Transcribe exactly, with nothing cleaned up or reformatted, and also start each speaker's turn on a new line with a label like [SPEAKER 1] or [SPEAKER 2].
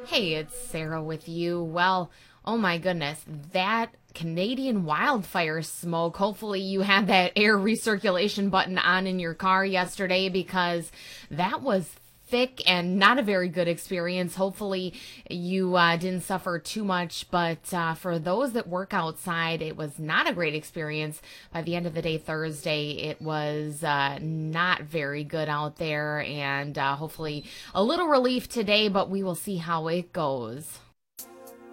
[SPEAKER 1] Hey, it's Sarah with you. Well, oh my goodness, that Canadian wildfire smoke. Hopefully, you had that air recirculation button on in your car yesterday because that was thick and not a very good experience. Hopefully, you uh, didn't suffer too much, but uh, for those that work outside, it was not a great experience. By the end of the day, Thursday, it was uh, not very good out there, and uh, hopefully, a little relief today, but we will see how it goes.